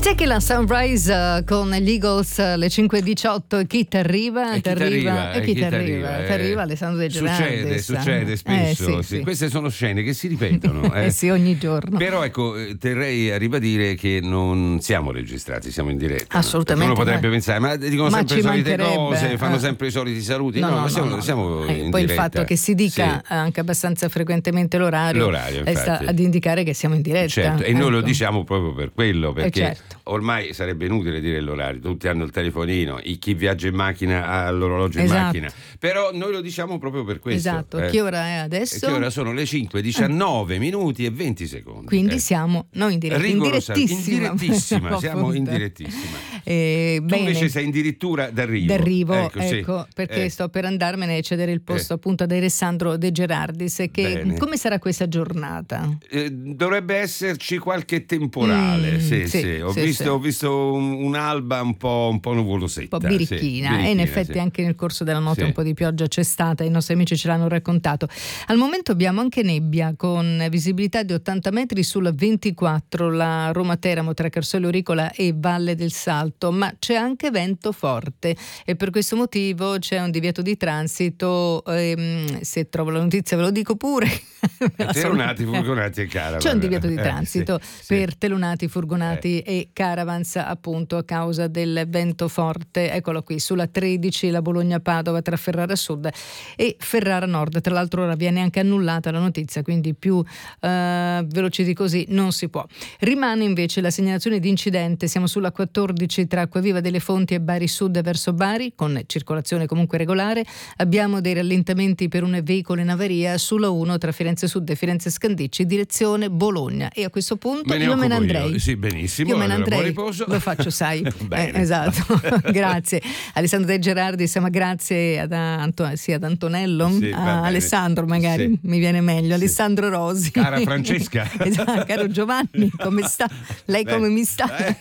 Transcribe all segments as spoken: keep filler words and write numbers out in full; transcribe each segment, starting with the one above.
Tequila Sunrise uh, con gli Eagles, uh, le cinque e diciotto. Chi t'arriva? E chi t'arriva? E chi t'arriva? Eh, T'arriva Alessandro De Gennardi. Succede, succede spesso. Eh, sì, sì. sì. Queste sono scene che si ripetono. Eh eh. sì, ogni giorno. Però ecco, terrei a ribadire che non siamo registrati, siamo in diretta. Assolutamente. Uno potrebbe no. pensare, ma dicono Ma sempre ci le solite mancherebbe. cose, fanno eh. sempre i soliti saluti. No, No, no, ma siamo, no, no. siamo Eh, in poi diretta. il fatto che si dica Sì. anche abbastanza frequentemente l'orario, L'orario, eh, sta infatti. ad indicare che siamo in diretta. Certo, e noi ecco. lo diciamo proprio per quello, perché Eh, certo. ormai sarebbe inutile dire l'orario, tutti hanno il telefonino, i- chi viaggia in macchina ha l'orologio in Esatto. macchina, però noi lo diciamo proprio per questo. Esatto, eh. che ora è E adesso? che ora sono le cinque, diciannove minuti e venti secondi. Quindi eh. siamo noi in diretta, in Rigorosamente, direttissima. in direttissima, siamo in Appunto. direttissima. Eh, Tu bene. invece sei addirittura d'arrivo. D'arrivo, ecco, sì. ecco, perché Eh. sto per andarmene e cedere il posto Eh. appunto ad Alessandro De Gerardis. Che Bene. come sarà questa giornata? Eh, dovrebbe esserci qualche temporale, Mm, sì, sì, sì. Ho, sì, visto, sì. ho visto un- un'alba un po', un po' nuvolosetta. Un po' birichina, sì, e in birichina, effetti sì. anche nel corso della notte Sì. un po' di pioggia c'è stata, i nostri amici ce l'hanno raccontato. Al momento abbiamo anche nebbia con visibilità di ottanta metri sulla ventiquattro, la Roma-Teramo tra Carsolo Ricola e Valle del Salto, ma c'è anche vento forte e per questo motivo c'è un divieto di transito, ehm, se trovo la notizia ve lo dico pure. Me la sono- Telonati, furgonati e caravan. C'è un divieto di Eh, transito sì, sì. per telonati, furgonati e caravans appunto a causa del vento forte. Eccolo qui sulla tredici, la Bologna-Padova tra Ferrara Sud e Ferrara Nord. Tra l'altro ora viene anche annullata la notizia, quindi più eh, veloci di così non si può. Rimane invece la segnalazione di incidente, siamo sulla quattordici tra Acquaviva delle Fonti e Bari Sud verso Bari con circolazione comunque regolare. Abbiamo dei rallentamenti per un veicolo in avaria sulla uno tra Firenze Sud e Firenze Scandicci direzione Bologna, e a questo punto Me ne io me ne occupo andrei. io. Sì, benissimo. Io me ne allora, buon andrei, riposo. lo faccio, sai. Bene. Eh, esatto. Grazie Alessandro De Gerardi, ma grazie ad, Anto- sì, ad Antonello, Sì, a va bene. Alessandro magari Sì. mi viene meglio, Sì. Alessandro Rosi. Cara Francesca. Esatto, caro Giovanni, come sta? Lei Beh, come mi sta? eh.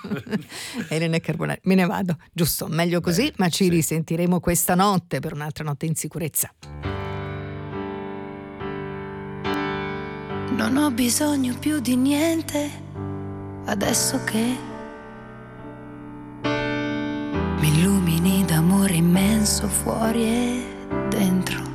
Elena Carbonari, me ne vado, giusto, meglio così, Bene, ma ci sì. risentiremo questa notte per un'altra notte in sicurezza. Non ho bisogno più di niente adesso che mi illumini d'amore immenso fuori e dentro.